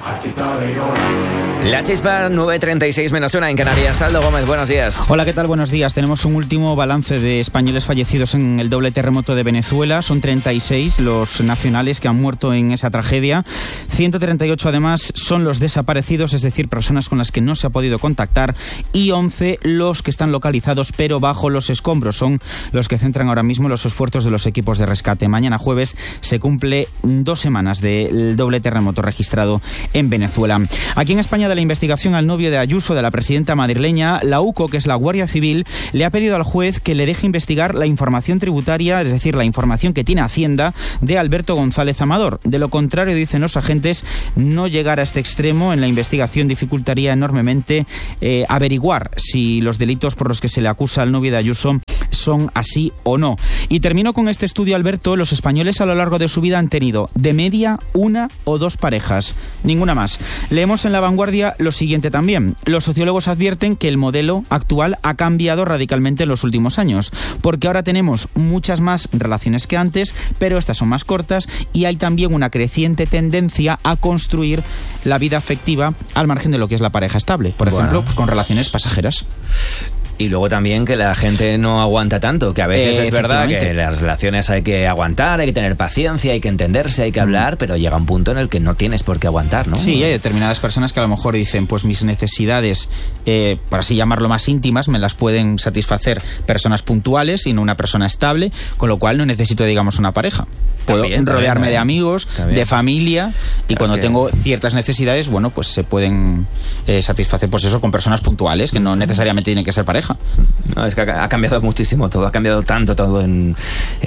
La Chispa, 9:36 menos 1 en Canarias. Saldo Gómez, buenos días. Hola, ¿qué tal? Buenos días. Tenemos un último balance de españoles fallecidos en el doble terremoto de Venezuela. Son 36 los nacionales que han muerto en esa tragedia. 138 además son los desaparecidos, es decir, personas con las que no se ha podido contactar. Y 11 los que están localizados pero bajo los escombros. Son los que centran ahora mismo los esfuerzos de los equipos de rescate. Mañana jueves se cumple 2 semanas del doble terremoto registrado en Venezuela. Aquí en España, de la investigación al novio de Ayuso, de la presidenta madrileña, la UCO, que es la Guardia Civil, le ha pedido al juez que le deje investigar la información tributaria, es decir, la información que tiene Hacienda de Alberto González Amador. De lo contrario, dicen los agentes, no llegar a este extremo en la investigación dificultaría enormemente averiguar si los delitos por los que se le acusa al novio de Ayuso son así o no. Y termino con este estudio, Alberto. Los españoles a lo largo de su vida han tenido de media 1 o 2 parejas, ninguna más. Leemos en La Vanguardia lo siguiente también. Los sociólogos advierten que el modelo actual ha cambiado radicalmente en los últimos años, porque ahora tenemos muchas más relaciones que antes, pero estas son más cortas y hay también una creciente tendencia a construir la vida afectiva al margen de lo que es la pareja estable. Por ejemplo, pues con relaciones pasajeras. Y luego también que la gente no aguanta tanto, que a veces es verdad que las relaciones hay que aguantar, hay que tener paciencia, hay que entenderse, hay que hablar, pero llega un punto en el que no tienes por qué aguantar, ¿no? Sí, hay determinadas personas que a lo mejor dicen, pues mis necesidades, por así llamarlo, más íntimas, me las pueden satisfacer personas puntuales y no una persona estable, con lo cual no necesito, digamos, una pareja. Puedo rodearme de amigos, de familia, y cuando tengo ciertas necesidades, bueno, pues se pueden satisfacer, pues eso, con personas puntuales, que no necesariamente tienen que ser pareja. No, es que ha cambiado muchísimo todo, ha cambiado tanto todo en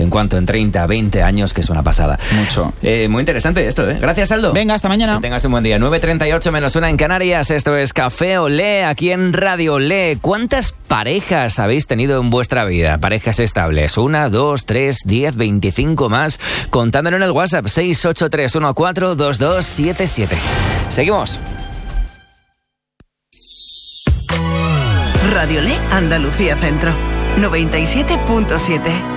30, 20 años, que es una pasada. Mucho. Muy interesante esto, ¿eh? Gracias, Aldo. Venga, hasta mañana. Que tengas un buen día. 9:38 menos 1 en Canarias. Esto es Café Olé, aquí en Radio Olé. ¿Cuántas parejas habéis tenido en vuestra vida? Parejas estables. 1, 2, 3, 10, 25 más. Contádmelo en el WhatsApp 683142277. Seguimos. Radio Olé, Andalucía Centro, 97.7.